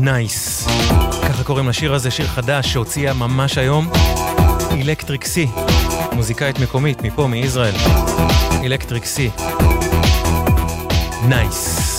נייס. ככה קוראים לשיר הזה, שיר חדש שהוציאה ממש היום. אלקטריק סי, מוזיקאית מקומית מפה מישראל. אלקטריק סי. נייס.